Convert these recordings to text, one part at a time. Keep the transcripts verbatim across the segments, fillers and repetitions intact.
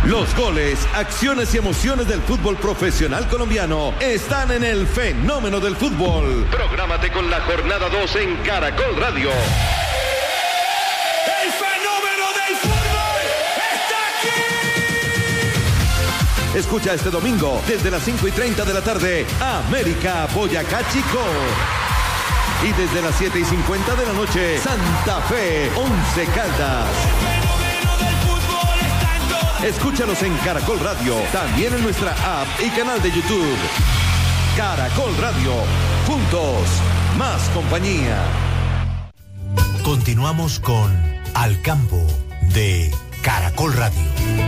Los goles, acciones y emociones del fútbol profesional colombiano están en el Fenómeno del Fútbol. Prográmate con la jornada dos en Caracol Radio. ¡El Fenómeno del Fútbol está aquí! Escucha este domingo desde las cinco y treinta de la tarde, América Boyacá Chico. Y desde las siete y cincuenta de la noche, Santa Fe Once Caldas. Escúchalos en Caracol Radio, también en nuestra app y canal de YouTube. Caracol Radio, juntos, más compañía. Continuamos con Al Campo de Caracol Radio.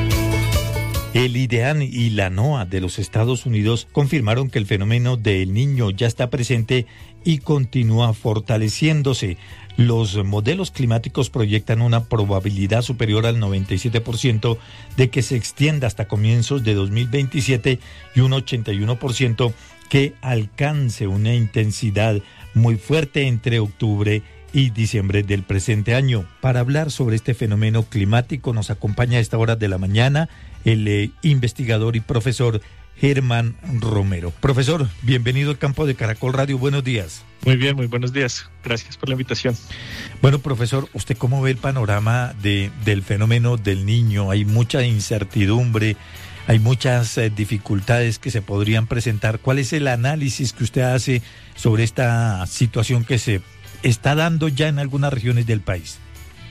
El IDEAN y la NOAA de los Estados Unidos confirmaron que el fenómeno del Niño ya está presente y continúa fortaleciéndose. Los modelos climáticos proyectan una probabilidad superior al noventa y siete por ciento de que se extienda hasta comienzos de dos mil veintisiete y un ochenta y uno por ciento que alcance una intensidad muy fuerte entre octubre y diciembre del presente año. Para hablar sobre este fenómeno climático nos acompaña a esta hora de la mañana el eh, investigador y profesor Germán Romero. Profesor, bienvenido al campo de Caracol Radio, buenos días. Muy bien, muy buenos días, gracias por la invitación. Bueno, profesor, ¿usted cómo ve el panorama de, del fenómeno del Niño? Hay mucha incertidumbre, hay muchas eh, dificultades que se podrían presentar. ¿Cuál es el análisis que usted hace sobre esta situación que se está dando ya en algunas regiones del país?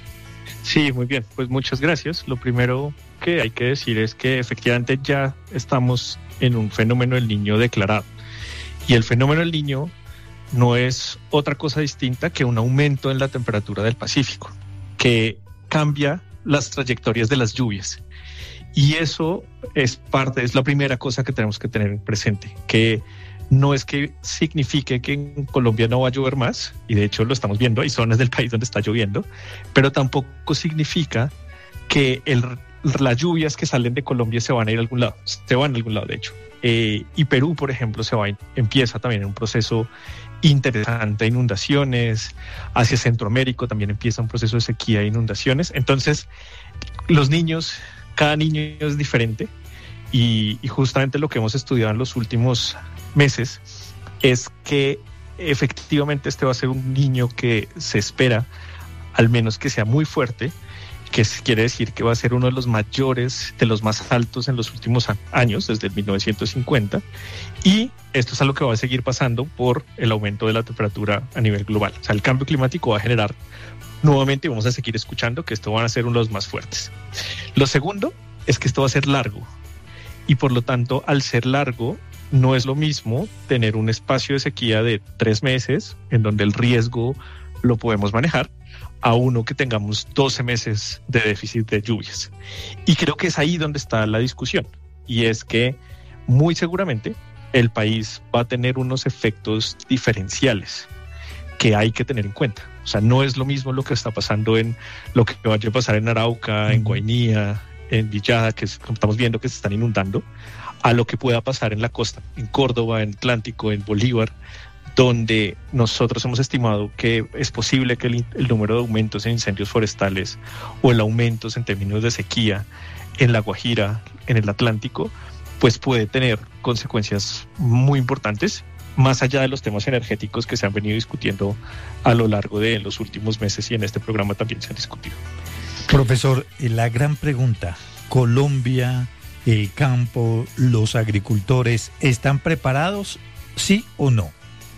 Sí, muy bien, pues muchas gracias. Lo primero que hay que decir es que efectivamente ya estamos en un fenómeno del Niño declarado. Y el fenómeno del Niño no es otra cosa distinta que un aumento en la temperatura del Pacífico, que cambia las trayectorias de las lluvias. Y eso es parte, es la primera cosa que tenemos que tener presente, que no es que signifique que en Colombia no va a llover más, y de hecho lo estamos viendo, hay zonas del país donde está lloviendo, pero tampoco significa que el, las lluvias que salen de Colombia se van a ir a algún lado, se van a algún lado de hecho. Eh, y Perú, por ejemplo, se va, empieza también en un proceso interesante de inundaciones, hacia Centroamérica también empieza un proceso de sequía e inundaciones. Entonces, los niños, cada niño es diferente, y, y justamente lo que hemos estudiado en los últimos meses es que efectivamente este va a ser un niño que se espera, al menos que sea muy fuerte, que quiere decir que va a ser uno de los mayores, de los más altos en los últimos años, desde el mil novecientos cincuenta, y esto es algo que va a seguir pasando por el aumento de la temperatura a nivel global. O sea, el cambio climático va a generar nuevamente, y vamos a seguir escuchando, que esto van a ser uno de los más fuertes. Lo segundo es que esto va a ser largo, y por lo tanto, al ser largo, no es lo mismo tener un espacio de sequía de tres meses, en donde el riesgo lo podemos manejar, a uno que tengamos doce meses de déficit de lluvias. Y creo que es ahí donde está la discusión, y es que muy seguramente el país va a tener unos efectos diferenciales que hay que tener en cuenta. O sea, no es lo mismo lo que está pasando en lo que vaya a pasar en Arauca, en Guainía, en Villada, que es, como estamos viendo que se están inundando, a lo que pueda pasar en la costa, en Córdoba, en Atlántico, en Bolívar, donde nosotros hemos estimado que es posible que el, el número de aumentos en incendios forestales o el aumento en términos de sequía en La Guajira, en el Atlántico, pues puede tener consecuencias muy importantes, más allá de los temas energéticos que se han venido discutiendo a lo largo de los últimos meses y en este programa también se han discutido. Profesor, la gran pregunta, Colombia, el campo, los agricultores, ¿están preparados, sí o no?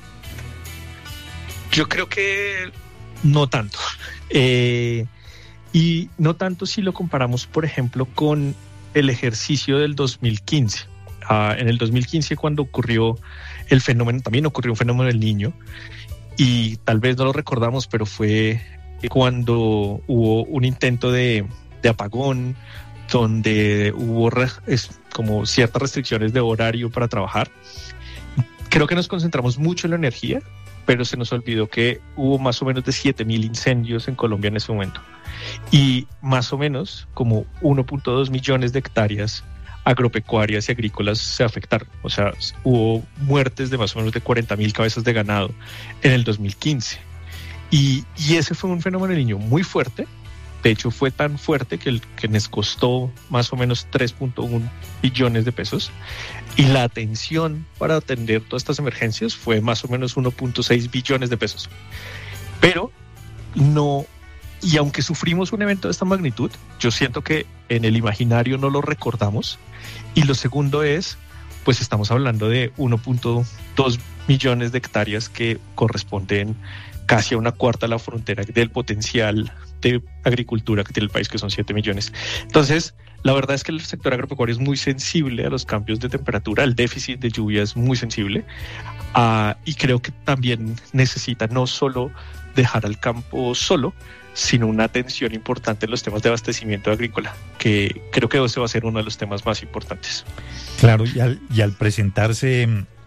Yo creo que no tanto. Eh, y no tanto si lo comparamos, por ejemplo, con el ejercicio del dos mil quince. Uh, en el dos mil quince, cuando ocurrió el fenómeno, también ocurrió un fenómeno del Niño, y tal vez no lo recordamos, pero fue cuando hubo un intento de, de apagón, donde hubo re, es, como ciertas restricciones de horario para trabajar. Creo que nos concentramos mucho en la energía, pero se nos olvidó que hubo más o menos de siete mil incendios en Colombia en ese momento. Y más o menos como uno punto dos millones de hectáreas agropecuarias y agrícolas se afectaron. O sea, hubo muertes de más o menos de cuarenta mil cabezas de ganado en el dos mil quince. Y, y ese fue un fenómeno del Niño muy fuerte, De hecho, fue tan fuerte que, el, que nos costó más o menos tres punto uno billones de pesos, y la atención para atender todas estas emergencias fue más o menos uno punto seis billones de pesos. Pero no, y aunque sufrimos un evento de esta magnitud, yo siento que en el imaginario no lo recordamos. Y lo segundo es, pues estamos hablando de uno punto dos millones de hectáreas que corresponden casi a una cuarta de la frontera del potencial de agricultura que tiene el país, que son siete millones. Entonces, la verdad es que el sector agropecuario es muy sensible a los cambios de temperatura, el déficit de lluvia es muy sensible, uh, y creo que también necesita no solo dejar al campo solo, sino una atención importante en los temas de abastecimiento agrícola, que creo que ese va a ser uno de los temas más importantes. Claro, y al, y al presentarse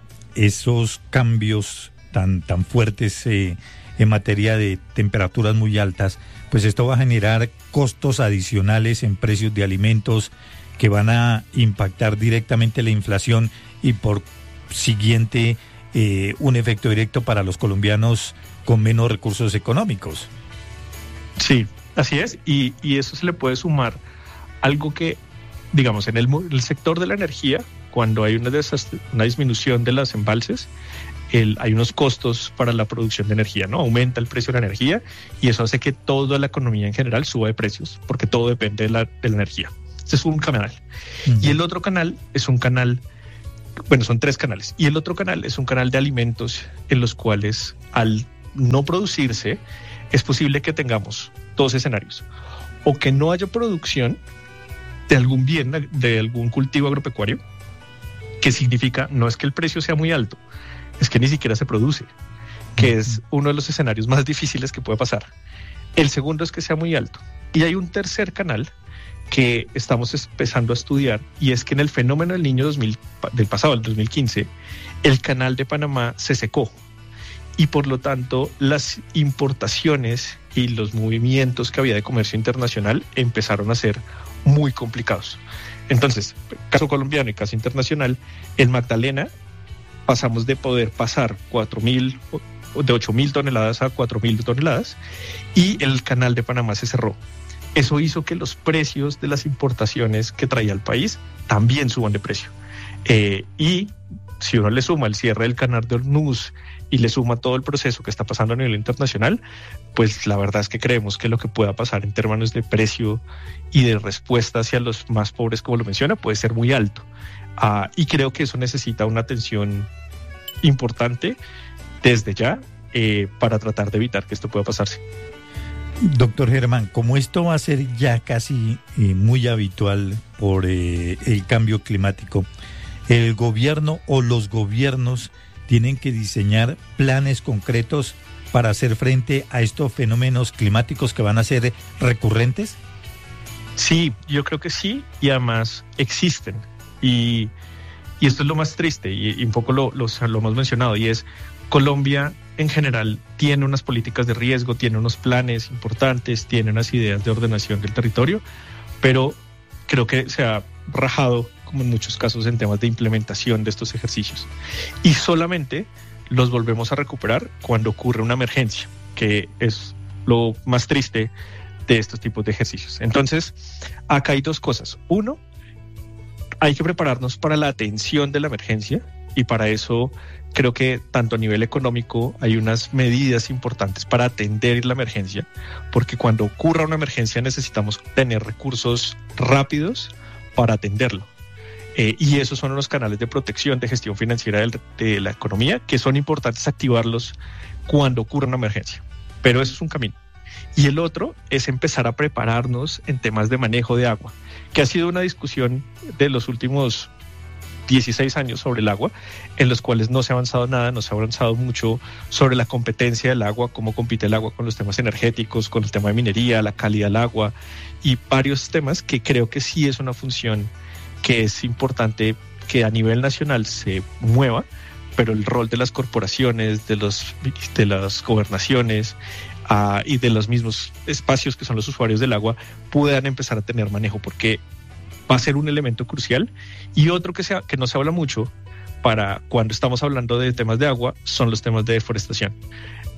esos cambios tan, tan fuertes eh, en materia de temperaturas muy altas, pues esto va a generar costos adicionales en precios de alimentos que van a impactar directamente la inflación y por siguiente eh, un efecto directo para los colombianos con menos recursos económicos. Sí, así es, y, y eso se le puede sumar algo que, digamos, en el, el sector de la energía, cuando hay una, desast- una disminución de los embalses, El, hay unos costos para la producción de energía, ¿no? Aumenta el precio de la energía y eso hace que toda la economía en general suba de precios, porque todo depende de la, de la energía. Este es un canal. Uh-huh. Y el otro canal es un canal, bueno, son tres canales. Y el otro canal es un canal de alimentos en los cuales, al no producirse, es posible que tengamos dos escenarios. O que no haya producción de algún bien, de algún cultivo agropecuario, que significa, no es que el precio sea muy alto, es que ni siquiera se produce, que es uno de los escenarios más difíciles que puede pasar. El segundo es que sea muy alto. Y hay un tercer canal que estamos empezando a estudiar, y es que en el fenómeno del Niño dos mil, del pasado, el dos mil quince, el canal de Panamá se secó. Y por lo tanto, las importaciones y los movimientos que había de comercio internacional empezaron a ser muy complicados. Entonces, caso colombiano y caso internacional, en Magdalena pasamos de poder pasar cuatro mil, de ocho mil toneladas a cuatro mil toneladas, y el canal de Panamá se cerró. Eso hizo que los precios de las importaciones que traía el país también suban de precio. Eh, y si uno le suma el cierre del canal de Hormuz y le suma todo el proceso que está pasando a nivel internacional, pues la verdad es que creemos que lo que pueda pasar en términos de precio y de respuesta hacia los más pobres, como lo menciona, puede ser muy alto. Uh, y creo que eso necesita una atención importante desde ya eh, para tratar de evitar que esto pueda pasarse. Doctor Germán, como esto va a ser ya casi eh, muy habitual por eh, el cambio climático, el gobierno o los gobiernos tienen que diseñar planes concretos para hacer frente a estos fenómenos climáticos que van a ser recurrentes. Sí, yo creo que sí, y además existen. Y, y esto es lo más triste, y, y un poco lo, lo, lo hemos mencionado, y es Colombia en general tiene unas políticas de riesgo, tiene unos planes importantes, tiene unas ideas de ordenación del territorio, pero creo que se ha rajado, como en muchos casos, en temas de implementación de estos ejercicios. Y solamente los volvemos a recuperar cuando ocurre una emergencia, que es lo más triste de estos tipos de ejercicios. Entonces, acá hay dos cosas. Uno, hay que prepararnos para la atención de la emergencia, y para eso creo que tanto a nivel económico hay unas medidas importantes para atender la emergencia, porque cuando ocurra una emergencia necesitamos tener recursos rápidos para atenderlo. Eh, y esos son los canales de protección, de gestión financiera de, de la economía, que son importantes activarlos cuando ocurra una emergencia. Pero eso es un camino. Y el otro es empezar a prepararnos en temas de manejo de agua, que ha sido una discusión de los últimos dieciséis años sobre el agua, en los cuales no se ha avanzado nada, no se ha avanzado mucho sobre la competencia del agua, cómo compite el agua con los temas energéticos, con el tema de minería, la calidad del agua y varios temas que creo que sí es una función que es importante que a nivel nacional se mueva, pero el rol de las corporaciones, de, los, de las gobernaciones uh, y de los mismos espacios que son los usuarios del agua puedan empezar a tener manejo, porque va a ser un elemento crucial. Y otro que, sea, que no se habla mucho para cuando estamos hablando de temas de agua son los temas de deforestación.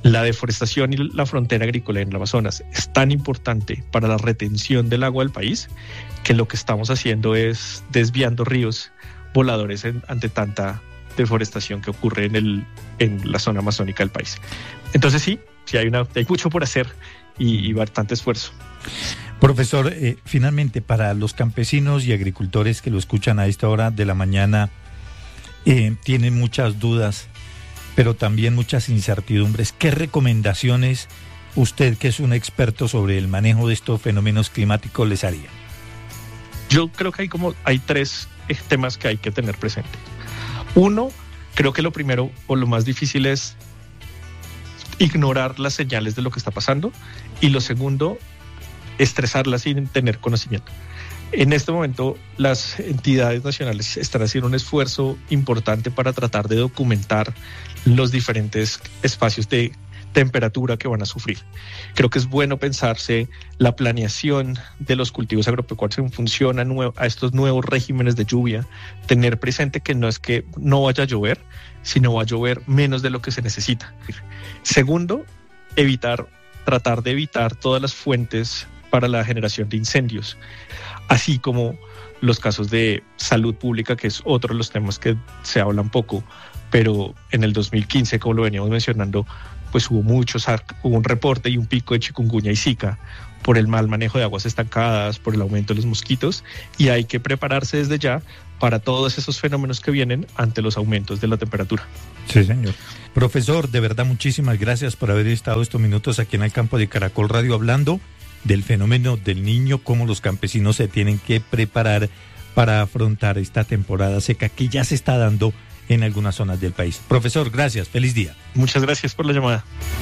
La deforestación y la frontera agrícola en las Amazonas es tan importante para la retención del agua del país que lo que estamos haciendo es desviando ríos voladores en, ante tanta deforestación que ocurre en, el, en la zona amazónica del país. Entonces sí, sí hay, una, hay mucho por hacer y, y bastante esfuerzo. Profesor, eh, finalmente, para los campesinos y agricultores que lo escuchan a esta hora de la mañana, eh, tienen muchas dudas, pero también muchas incertidumbres. ¿Qué recomendaciones usted, que es un experto sobre el manejo de estos fenómenos climáticos, les haría? Yo creo que hay como hay tres temas que hay que tener presente. Uno, creo que lo primero o lo más difícil es ignorar las señales de lo que está pasando, y lo segundo, estresarlas sin tener conocimiento. En este momento, las entidades nacionales están haciendo un esfuerzo importante para tratar de documentar los diferentes espacios de temperatura que van a sufrir. Creo que es bueno pensarse la planeación de los cultivos agropecuarios en función a, nue- a estos nuevos regímenes de lluvia, tener presente que no es que no vaya a llover, sino va a llover menos de lo que se necesita. Segundo, evitar, tratar de evitar todas las fuentes para la generación de incendios, así como los casos de salud pública, que es otro de los temas que se hablan poco, pero en el dos mil quince, como lo veníamos mencionando, pues hubo muchos, hubo un reporte y un pico de chikungunya y zika por el mal manejo de aguas estancadas, por el aumento de los mosquitos, y hay que prepararse desde ya para todos esos fenómenos que vienen ante los aumentos de la temperatura. Sí, señor. Profesor, de verdad, muchísimas gracias por haber estado estos minutos aquí en el campo de Caracol Radio hablando del fenómeno del Niño, cómo los campesinos se tienen que preparar para afrontar esta temporada seca que ya se está dando en algunas zonas del país. Profesor, gracias, feliz día. Muchas gracias por la llamada.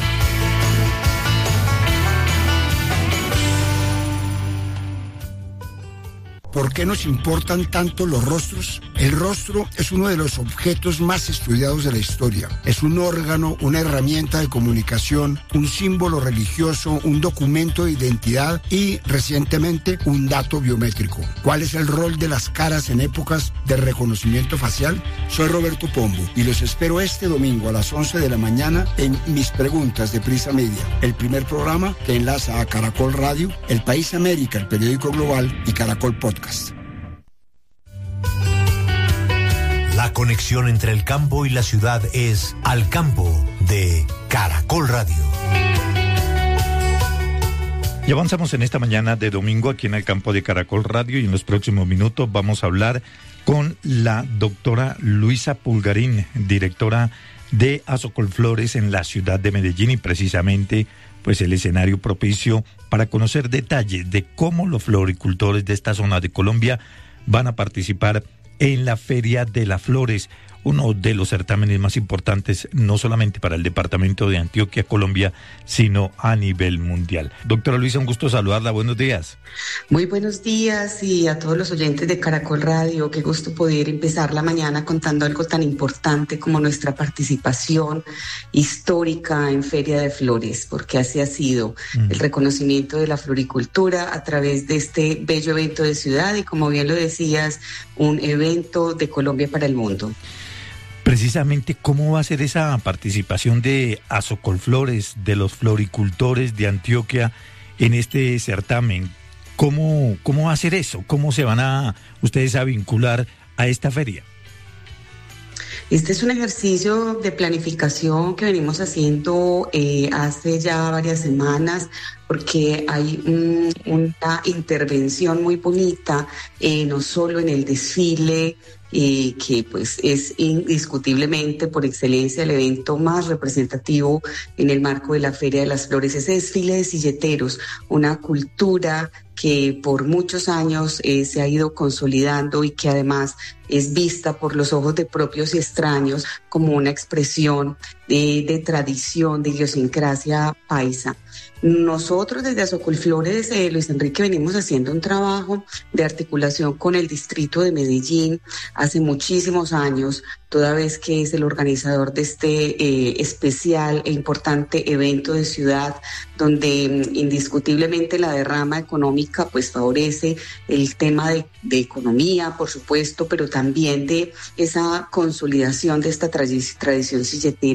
¿Por qué nos importan tanto los rostros? El rostro es uno de los objetos más estudiados de la historia. Es un órgano, una herramienta de comunicación, un símbolo religioso, un documento de identidad y, recientemente, un dato biométrico. ¿Cuál es el rol de las caras en épocas de reconocimiento facial? Soy Roberto Pombo y los espero este domingo a las once de la mañana en Mis Preguntas de Prisa Media, el primer programa que enlaza a Caracol Radio, El País América, el periódico global, y Caracol Podcast. La conexión entre el campo y la ciudad es Al Campo de Caracol Radio. Y avanzamos en esta mañana de domingo aquí en el campo de Caracol Radio, y en los próximos minutos vamos a hablar con la doctora Luisa Pulgarín, directora de Azocolflores en la ciudad de Medellín, y precisamente pues el escenario propicio para conocer detalles de cómo los floricultores de esta zona de Colombia van a participar en la Feria de las Flores, uno de los certámenes más importantes no solamente para el departamento de Antioquia, Colombia, sino a nivel mundial. Doctora Luisa, un gusto saludarla, buenos días. Muy buenos días, y a todos los oyentes de Caracol Radio, qué gusto poder empezar la mañana contando algo tan importante como nuestra participación histórica en Feria de Flores, porque así ha sido mm. el reconocimiento de la floricultura a través de este bello evento de ciudad y, como bien lo decías, un evento de Colombia para el mundo. Precisamente, ¿cómo va a ser esa participación de Azocolflores, de los floricultores de Antioquia en este certamen? ¿Cómo, cómo va a ser eso? ¿Cómo se van a ustedes a vincular a esta feria? Este es un ejercicio de planificación que venimos haciendo eh, hace ya varias semanas, porque hay un, una intervención muy bonita, eh, no solo en el desfile, eh, que pues es indiscutiblemente por excelencia el evento más representativo en el marco de la Feria de las Flores, ese desfile de silleteros, una cultura que por muchos años eh, se ha ido consolidando y que además es vista por los ojos de propios y extraños como una expresión de, de tradición, de idiosincrasia paisa. Nosotros desde Azocolflores, eh, Luis Enrique, venimos haciendo un trabajo de articulación con el distrito de Medellín hace muchísimos años, toda vez que es el organizador de este eh, especial e importante evento de ciudad, donde mm, indiscutiblemente la derrama económica pues favorece el tema de, de economía, por supuesto, pero también de esa consolidación de esta trad- tradición silletera.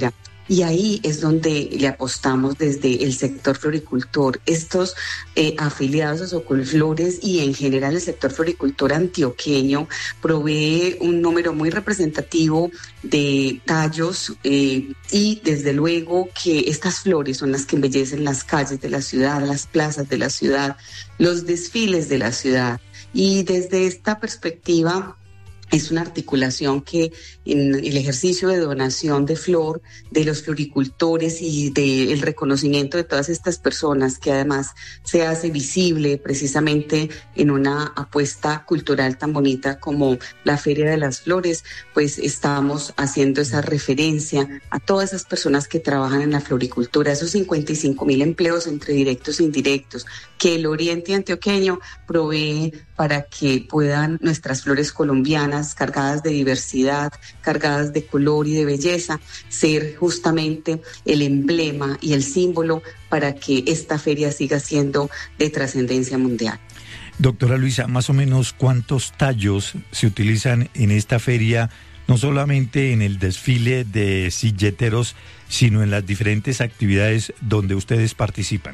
Y ahí es donde le apostamos desde el sector floricultor. Estos eh, afiliados a Socolflores y en general el sector floricultor antioqueño provee un número muy representativo de tallos eh, y desde luego que estas flores son las que embellecen las calles de la ciudad, las plazas de la ciudad, los desfiles de la ciudad. Y desde esta perspectiva es una articulación que en el ejercicio de donación de flor de los floricultores y del reconocimiento de todas estas personas, que además se hace visible precisamente en una apuesta cultural tan bonita como la Feria de las Flores, pues estamos haciendo esa referencia a todas esas personas que trabajan en la floricultura, esos cincuenta y cinco mil empleos entre directos e indirectos que el Oriente Antioqueño provee para que puedan nuestras flores colombianas, cargadas de diversidad, cargadas de color y de belleza, ser justamente el emblema y el símbolo para que esta feria siga siendo de trascendencia mundial. Doctora Luisa, más o menos ¿cuántos tallos se utilizan en esta feria, no solamente en el desfile de silleteros, sino en las diferentes actividades donde ustedes participan?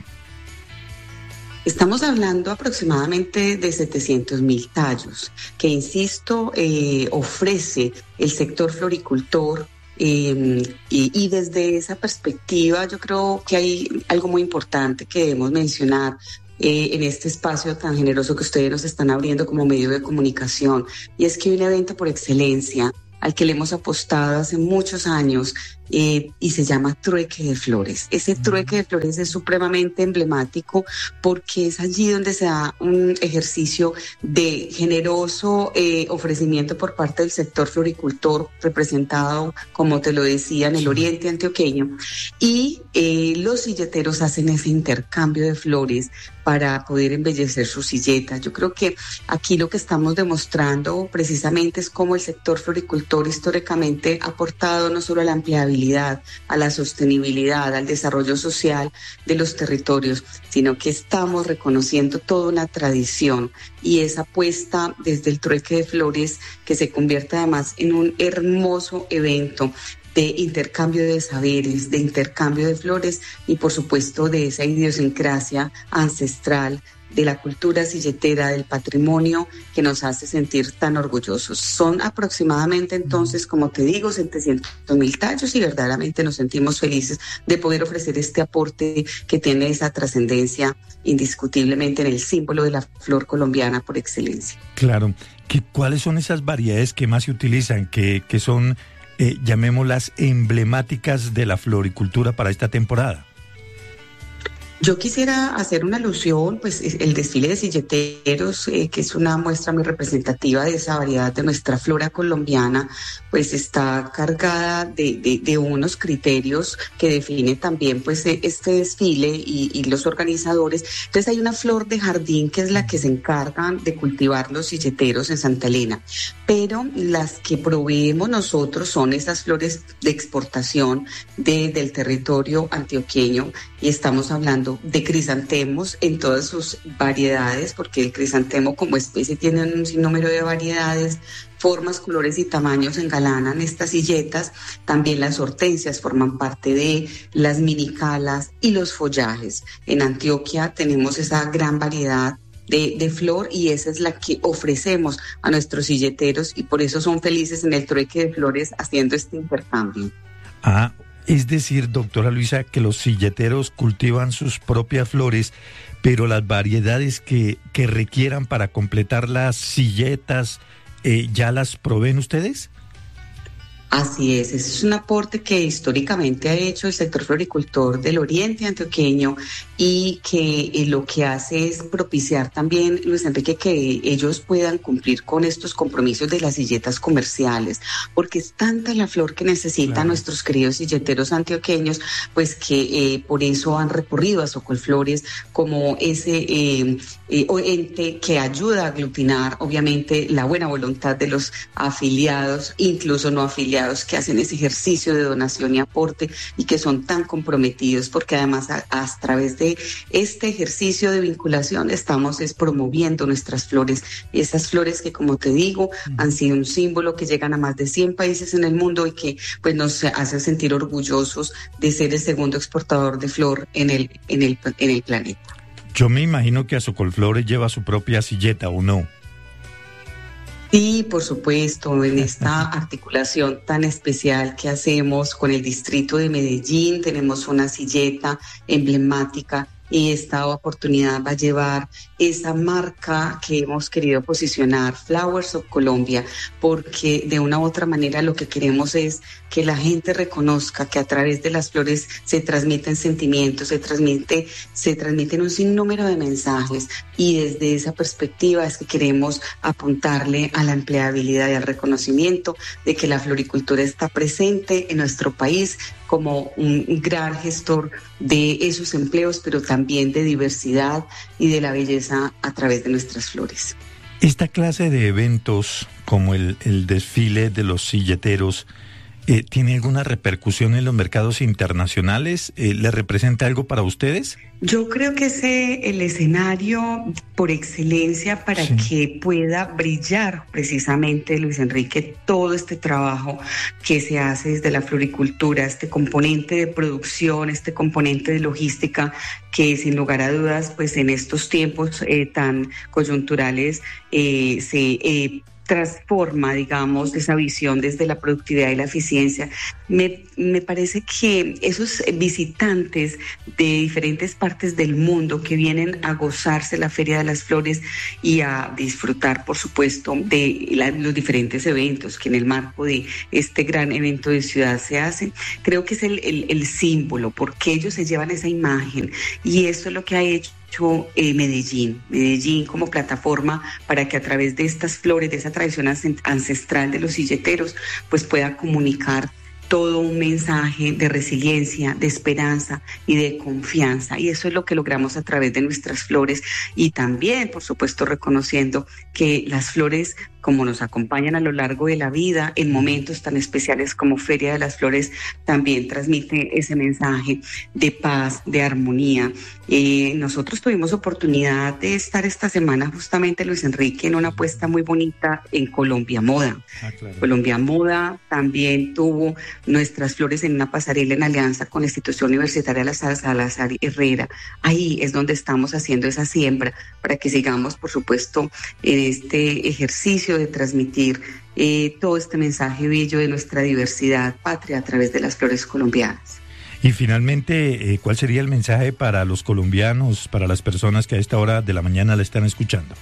Estamos hablando aproximadamente de setecientos mil tallos, que insisto, eh, ofrece el sector floricultor. Eh, y, y desde esa perspectiva yo creo que hay algo muy importante que debemos mencionar eh, en este espacio tan generoso que ustedes nos están abriendo como medio de comunicación, y es que hay un evento por excelencia al que le hemos apostado hace muchos años eh, y se llama Trueque de Flores. Ese Trueque de Flores es supremamente emblemático porque es allí donde se da un ejercicio de generoso eh, ofrecimiento por parte del sector floricultor, representado, como te lo decía, en el Oriente Antioqueño, y eh, los silleteros hacen ese intercambio de flores para poder embellecer sus silletas. Yo creo que aquí lo que estamos demostrando precisamente es cómo el sector floricultor históricamente ha aportado no solo a la ampliabilidad, a la sostenibilidad, al desarrollo social de los territorios, sino que estamos reconociendo toda una tradición y esa apuesta desde el Trueque de Flores, que se convierte además en un hermoso evento de intercambio de saberes, de intercambio de flores y por supuesto de esa idiosincrasia ancestral de la cultura silletera, del patrimonio que nos hace sentir tan orgullosos. Son aproximadamente entonces, como te digo, setecientos mil tallos y verdaderamente nos sentimos felices de poder ofrecer este aporte que tiene esa trascendencia indiscutiblemente en el símbolo de la flor colombiana por excelencia. Claro. ¿Qué, ¿Cuáles son esas variedades que más se utilizan, que, que son, eh, llamémoslas, emblemáticas de la floricultura para esta temporada? Yo quisiera hacer una alusión, pues el desfile de silleteros, eh, que es una muestra muy representativa de esa variedad de nuestra flora colombiana, pues está cargada de, de, de unos criterios que definen también pues este desfile y, y los organizadores. Entonces hay una flor de jardín que es la que se encargan de cultivar los silleteros en Santa Elena, pero las que proveemos nosotros son esas flores de exportación de, del territorio antioqueño, y estamos hablando de crisantemos en todas sus variedades, porque el crisantemo como especie tiene un sinnúmero de variedades, formas, colores y tamaños engalanan estas silletas. También las hortensias forman parte de las minicalas y los follajes. En Antioquia tenemos esa gran variedad de, de flor y esa es la que ofrecemos a nuestros silleteros y por eso son felices en el Trueque de Flores haciendo este intercambio. Ah, es decir, doctora Luisa, que los silleteros cultivan sus propias flores, pero las variedades que, que requieran para completar las silletas, eh, ¿ya las proveen ustedes? Así es, ese es un aporte que históricamente ha hecho el sector floricultor del Oriente Antioqueño y que eh, lo que hace es propiciar también, Luis Enrique, que ellos puedan cumplir con estos compromisos de las silletas comerciales, porque es tanta la flor que necesitan claro. nuestros queridos silleteros antioqueños, pues que eh, por eso han recurrido a Socolflores como ese eh, eh, ente que ayuda a aglutinar, obviamente, la buena voluntad de los afiliados, incluso no afiliados, empleados que hacen ese ejercicio de donación y aporte y que son tan comprometidos, porque además a, a través de este ejercicio de vinculación estamos es promoviendo nuestras flores, esas flores que, como te digo, han sido un símbolo que llegan a más de cien países en el mundo y que pues nos hace sentir orgullosos de ser el segundo exportador de flor en el, en el, en el planeta. Yo me imagino que Azocolflores lleva su propia silleta, ¿o no? Sí, por supuesto, en esta articulación tan especial que hacemos con el distrito de Medellín, tenemos una silleta emblemática y esta oportunidad va a llevar esa marca que hemos querido posicionar, Flowers of Colombia, porque de una u otra manera lo que queremos es que la gente reconozca que a través de las flores se transmiten sentimientos, se transmite, se transmiten un sinnúmero de mensajes, y desde esa perspectiva es que queremos apuntarle a la empleabilidad y al reconocimiento de que la floricultura está presente en nuestro país como un gran gestor de esos empleos, pero también de diversidad y de la belleza a través de nuestras flores. Esta clase de eventos, como el, el desfile de los silleteros, eh, ¿tiene alguna repercusión en los mercados internacionales? Eh, ¿Le representa algo para ustedes? Yo creo que es el escenario por excelencia para sí. que pueda brillar precisamente, Luis Enrique, todo este trabajo que se hace desde la floricultura, este componente de producción, este componente de logística, que sin lugar a dudas, pues en estos tiempos eh, tan coyunturales eh, se eh, transforma, digamos, esa visión desde la productividad y la eficiencia. Me, me parece que esos visitantes de diferentes partes del mundo que vienen a gozarse la Feria de las Flores y a disfrutar, por supuesto, de la, los diferentes eventos que en el marco de este gran evento de ciudad se hacen, creo que es el, el, el símbolo, porque ellos se llevan esa imagen, y eso es lo que ha hecho Eh, Medellín, Medellín como plataforma para que a través de estas flores, de esa tradición ancestral de los silleteros, pues pueda comunicar todo un mensaje de resiliencia, de esperanza y de confianza, y eso es lo que logramos a través de nuestras flores, y también, por supuesto, reconociendo que las flores, como nos acompañan a lo largo de la vida, en momentos tan especiales como Feria de las Flores, también transmite ese mensaje de paz, de armonía. Eh, nosotros tuvimos oportunidad de estar esta semana justamente, Luis Enrique, en una puesta muy bonita en Colombia Moda. Ah, claro. Colombia Moda también tuvo nuestras flores en una pasarela en alianza con la Institución Universitaria La Salazar Herrera. Ahí es donde estamos haciendo esa siembra para que sigamos, por supuesto, en este ejercicio de transmitir eh, todo este mensaje bello de nuestra diversidad patria a través de las flores colombianas. Y finalmente, eh, ¿cuál sería el mensaje para los colombianos, para las personas que a esta hora de la mañana la están escuchando?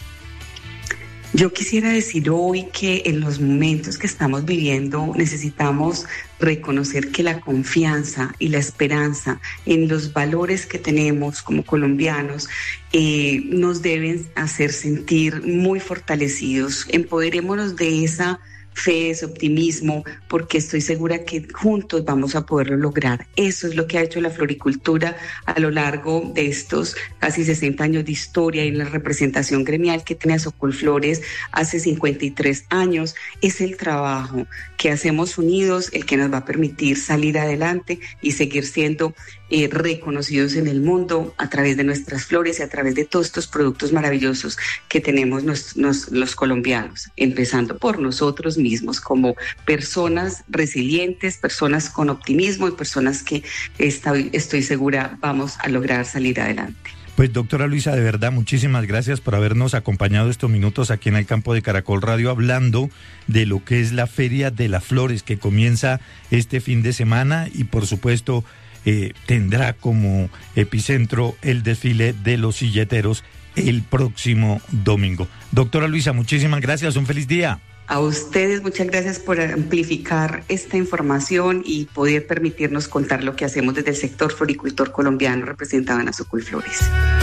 Yo quisiera decir hoy que en los momentos que estamos viviendo necesitamos reconocer que la confianza y la esperanza en los valores que tenemos como colombianos eh, nos deben hacer sentir muy fortalecidos. Empoderémonos de esa fe, ese optimismo, porque estoy segura que juntos vamos a poderlo lograr. Eso es lo que ha hecho la floricultura a lo largo de estos casi sesenta años de historia, y la representación gremial que tiene Azocolflores hace cincuenta y tres años. Es el trabajo que hacemos unidos el que nos va a permitir salir adelante y seguir siendo eh, reconocidos en el mundo a través de nuestras flores y a través de todos estos productos maravillosos que tenemos nos, nos, los colombianos, empezando por nosotros mismos como personas resilientes, personas con optimismo y personas que estoy, estoy segura vamos a lograr salir adelante. Pues doctora Luisa, de verdad, muchísimas gracias por habernos acompañado estos minutos aquí en el campo de Caracol Radio, hablando de lo que es la Feria de las Flores, que comienza este fin de semana y por supuesto eh, tendrá como epicentro el desfile de los silleteros el próximo domingo. Doctora Luisa, muchísimas gracias, un feliz día. A ustedes muchas gracias por amplificar esta información y poder permitirnos contar lo que hacemos desde el sector floricultor colombiano representado en Azocolflores.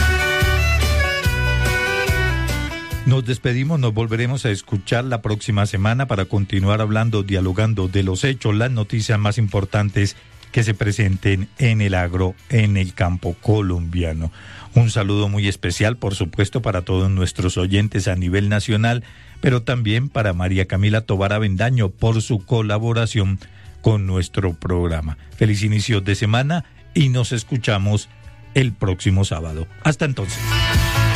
Nos despedimos, nos volveremos a escuchar la próxima semana para continuar hablando, dialogando de los hechos, las noticias más importantes que se presenten en el agro, en el campo colombiano. Un saludo muy especial, por supuesto, para todos nuestros oyentes a nivel nacional, pero también para María Camila Tovar Avendaño por su colaboración con nuestro programa. Feliz inicio de semana y nos escuchamos el próximo sábado. Hasta entonces.